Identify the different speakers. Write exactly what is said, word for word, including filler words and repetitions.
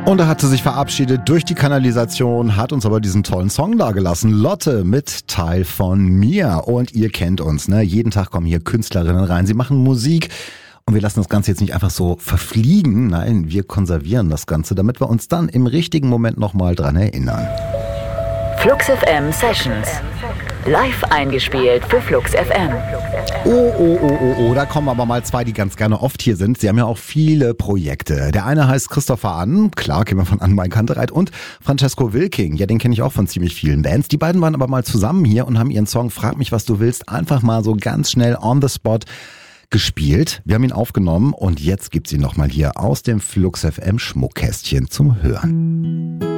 Speaker 1: Und da hat sie sich verabschiedet durch die Kanalisation, hat uns aber diesen tollen Song dagelassen. Lotte mit Teil von mir. Und ihr kennt uns, ne? Jeden Tag kommen hier Künstlerinnen rein. Sie machen Musik. Und wir lassen das Ganze jetzt nicht einfach so verfliegen. Nein, wir konservieren das Ganze, damit wir uns dann im richtigen Moment nochmal dran erinnern.
Speaker 2: Flux F M Sessions. Live eingespielt für Flux F M.
Speaker 1: Oh, oh, oh, oh, oh, da kommen aber mal zwei, die ganz gerne oft hier sind. Sie haben ja auch viele Projekte. Der eine heißt Christopher Ann, klar, kennen wir von Ann Mai Kantereit, und Francesco Wilking, ja, den kenne ich auch von ziemlich vielen Bands. Die beiden waren aber mal zusammen hier und haben ihren Song Frag mich, was du willst, einfach mal so ganz schnell on the spot gespielt. Wir haben ihn aufgenommen und jetzt gibt's ihn nochmal hier aus dem Flux F M Schmuckkästchen zum Hören.